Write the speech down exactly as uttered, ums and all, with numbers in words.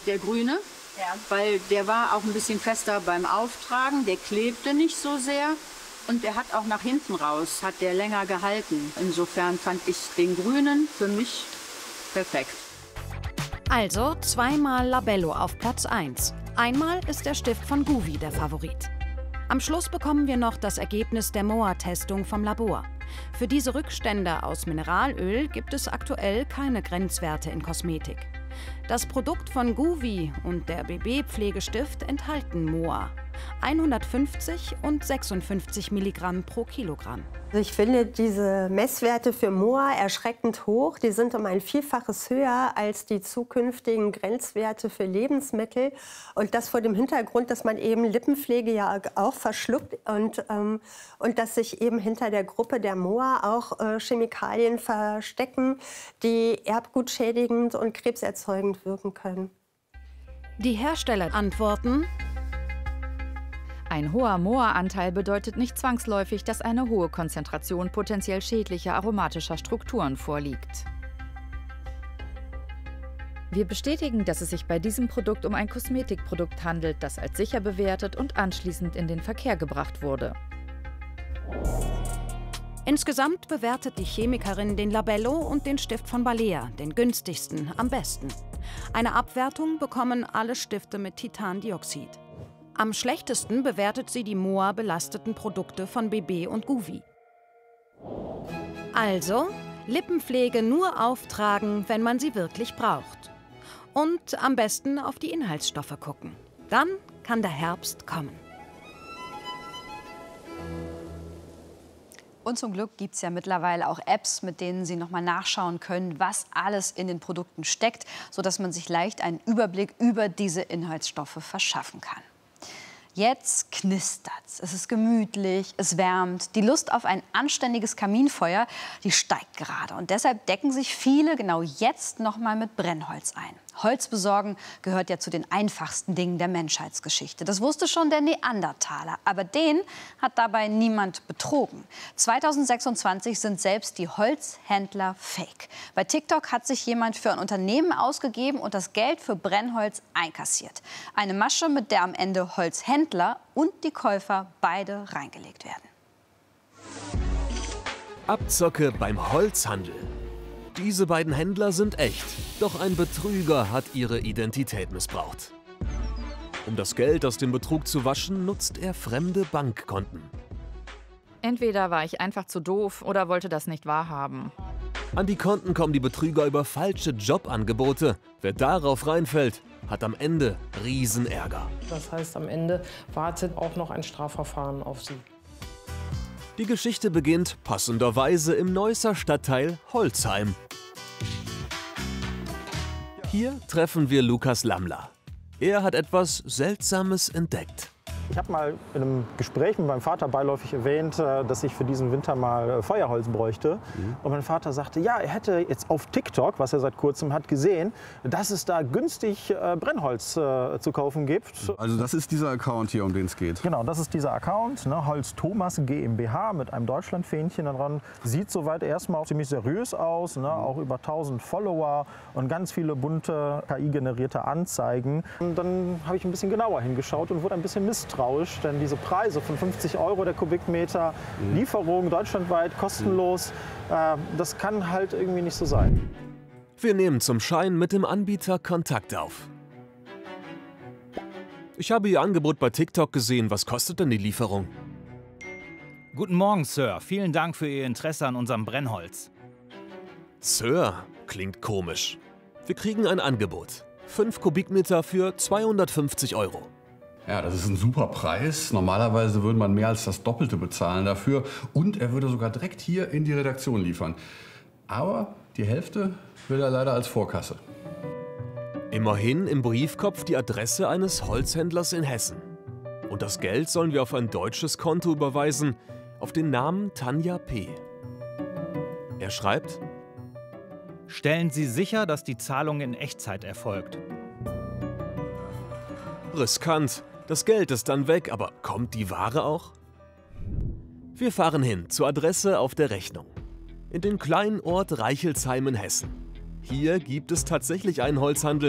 Der grüne, Ja. weil der war auch ein bisschen fester beim Auftragen, der klebte nicht so sehr und der hat auch nach hinten raus, hat der länger gehalten. Insofern fand ich den grünen für mich perfekt. Also zweimal Labello auf Platz eins. Einmal ist der Stift von Guvi der Favorit. Am Schluss bekommen wir noch das Ergebnis der M O A-Testung vom Labor. Für diese Rückstände aus Mineralöl gibt es aktuell keine Grenzwerte in Kosmetik. Das Produkt von Guvi und der B B-Pflegestift enthalten M O A. hundertfünfzig und sechsundfünfzig Milligramm pro Kilogramm. Ich finde diese Messwerte für M O A erschreckend hoch. Die sind um ein Vielfaches höher als die zukünftigen Grenzwerte für Lebensmittel. Und das vor dem Hintergrund, dass man eben Lippenpflege ja auch verschluckt und, ähm, und dass sich eben hinter der Gruppe der M O A auch äh, Chemikalien verstecken, die erbgutschädigend und krebserzeugend wirken können. Die Hersteller antworten: Ein hoher M O A-Anteil bedeutet nicht zwangsläufig, dass eine hohe Konzentration potenziell schädlicher aromatischer Strukturen vorliegt. Wir bestätigen, dass es sich bei diesem Produkt um ein Kosmetikprodukt handelt, das als sicher bewertet und anschließend in den Verkehr gebracht wurde. Insgesamt bewertet die Chemikerin den Labello und den Stift von Balea, den günstigsten, am besten. Eine Abwertung bekommen alle Stifte mit Titandioxid. Am schlechtesten bewertet sie die M O A-belasteten Produkte von B B und Guvi. Also, Lippenpflege nur auftragen, wenn man sie wirklich braucht. Und am besten auf die Inhaltsstoffe gucken. Dann kann der Herbst kommen. Und zum Glück gibt es ja mittlerweile auch Apps, mit denen Sie noch mal nachschauen können, was alles in den Produkten steckt, sodass man sich leicht einen Überblick über diese Inhaltsstoffe verschaffen kann. Jetzt knistert's, es ist gemütlich, es wärmt. Die Lust auf ein anständiges Kaminfeuer, die steigt gerade. Und deshalb decken sich viele genau jetzt noch mal mit Brennholz ein. Holz besorgen gehört ja zu den einfachsten Dingen der Menschheitsgeschichte. Das wusste schon der Neandertaler. Aber den hat dabei niemand betrogen. zweitausendsechsundzwanzig sind selbst die Holzhändler fake. Bei TikTok hat sich jemand für ein Unternehmen ausgegeben und das Geld für Brennholz einkassiert. Eine Masche, mit der am Ende Holzhändler und die Käufer beide reingelegt werden. Abzocke beim Holzhandel. Diese beiden Händler sind echt, doch ein Betrüger hat ihre Identität missbraucht. Um das Geld aus dem Betrug zu waschen, nutzt er fremde Bankkonten. Entweder war ich einfach zu doof oder wollte das nicht wahrhaben. An die Konten kommen die Betrüger über falsche Jobangebote. Wer darauf reinfällt, hat am Ende Riesenärger. Das heißt, am Ende wartet auch noch ein Strafverfahren auf sie. Die Geschichte beginnt passenderweise im Neusser Stadtteil Holzheim. Hier treffen wir Lukas Lammler. Er hat etwas Seltsames entdeckt. Ich habe mal in einem Gespräch mit meinem Vater beiläufig erwähnt, dass ich für diesen Winter mal Feuerholz bräuchte. Mhm. Und mein Vater sagte, ja, er hätte jetzt auf TikTok, was er seit kurzem hat, gesehen, dass es da günstig Brennholz äh, zu kaufen gibt. Also das ist dieser Account hier, um den es geht? Genau, das ist dieser Account, ne, Holz Thomas GmbH mit einem Deutschlandfähnchen daran. Sieht soweit erstmal ziemlich seriös aus, ne, auch über tausend Follower und ganz viele bunte K I-generierte Anzeigen. Und dann habe ich ein bisschen genauer hingeschaut und wurde ein bisschen misstrauisch. Denn diese Preise von fünfzig Euro der Kubikmeter, mhm. Lieferung deutschlandweit kostenlos, äh, das kann halt irgendwie nicht so sein. Wir nehmen zum Schein mit dem Anbieter Kontakt auf. Ich habe Ihr Angebot bei TikTok gesehen. Was kostet denn die Lieferung? Guten Morgen, Sir. Vielen Dank für Ihr Interesse an unserem Brennholz. Sir, klingt komisch. Wir kriegen ein Angebot. fünf Kubikmeter für zweihundertfünfzig Euro. Ja, das ist ein super Preis. Normalerweise würde man mehr als das Doppelte bezahlen dafür. Und er würde sogar direkt hier in die Redaktion liefern. Aber die Hälfte will er leider als Vorkasse. Immerhin im Briefkopf die Adresse eines Holzhändlers in Hessen. Und das Geld sollen wir auf ein deutsches Konto überweisen, auf den Namen Tanja P. Er schreibt: Stellen Sie sicher, dass die Zahlung in Echtzeit erfolgt. Riskant. Das Geld ist dann weg, aber kommt die Ware auch? Wir fahren hin zur Adresse auf der Rechnung. In den kleinen Ort Reichelsheim in Hessen. Hier gibt es tatsächlich einen Holzhandel,